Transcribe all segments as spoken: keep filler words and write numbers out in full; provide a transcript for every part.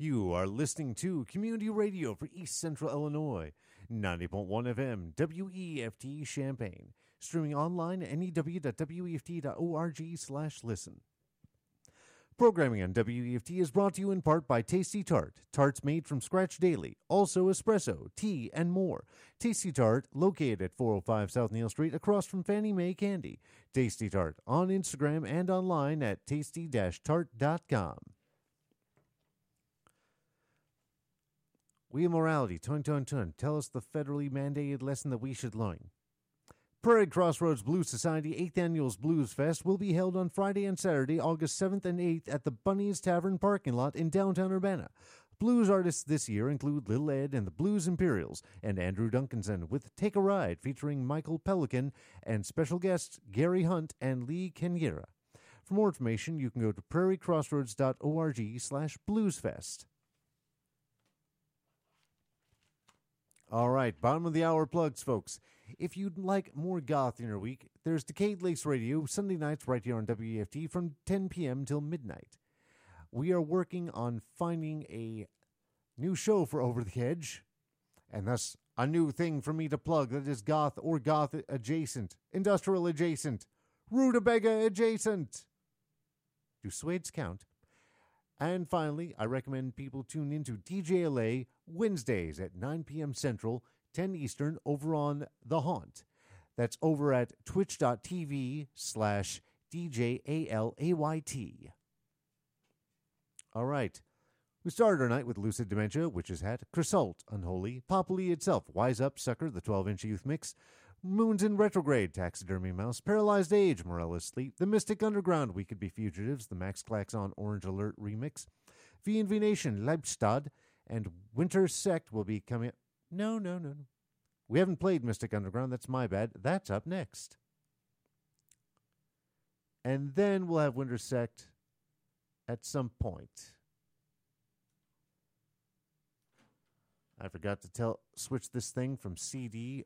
You are listening to Community Radio for East Central Illinois, ninety point one F M, W E F T Champaign, streaming online at N E W dot W E F T dot org slash listen. Programming on W E F T is brought to you in part by Tasty Tart, tarts made from scratch daily, also espresso, tea, and more. Tasty Tart, located at four oh five South Neal Street, across from Fannie Mae Candy. Tasty Tart, on Instagram and online at tasty dash tart dot com. We Morality, Tun Tun Tun, tell us the federally mandated lesson that we should learn. Prairie Crossroads Blues Society eighth Annual Blues Fest will be held on Friday and Saturday, August seventh and eighth at the Bunny's Tavern parking lot in downtown Urbana. Blues artists this year include Little Ed and the Blues Imperials and Andrew Duncanson with Take a Ride featuring Michael Pelican and special guests Gary Hunt and Lee Kenyera. For more information, you can go to prairie crossroads dot org slash bluesfest. All right, bottom of the hour plugs, folks. If you'd like more goth in your week, there's Decayed Lakes Radio, Sunday nights right here on W E F T from ten p.m. till midnight. We are working on finding a new show for Over the Edge, and thus a new thing for me to plug that is goth or goth adjacent, industrial adjacent, rutabaga adjacent. Do Swades count? And finally, I recommend people tune into D J L A Wednesdays at nine p.m. Central, ten Eastern, over on The Haunt. That's over at twitch.tv slash DJALAYT. All right. We started our night with Lucid Dementia, Witch's Hat, Cresalt, Unholy, Populi itself, Wise Up, Sucker, the twelve-inch Youth Mix, Moons in Retrograde, Taxidermy Mouse, Paralyzed Age, Morellis Sleep, The Mystic Underground, We Could Be Fugitives, the Max Klaxon Orange Alert remix, V and V Nation, Leibstad, and Winter Sect will be coming... No, no, no, no. We haven't played Mystic Underground, that's my bad. That's up next. And then we'll have Winter Sect at some point. I forgot to tell switch this thing from C D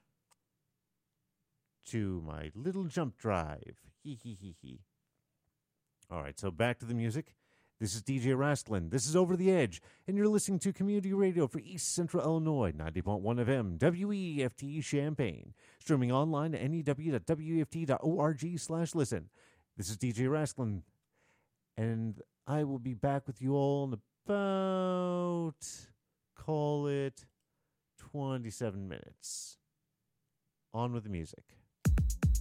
to my little jump drive. Hee hee hee hee. All right, so back to the music. This is D J Rastlin. This is Over the Edge, and you're listening to Community Radio for East Central Illinois, ninety point one F M, W E F T Champaign, streaming online at N E W dot W E F T dot org slash listen. This is D J Rastlin, and I will be back with you all in about, call it, twenty-seven minutes. On with the music.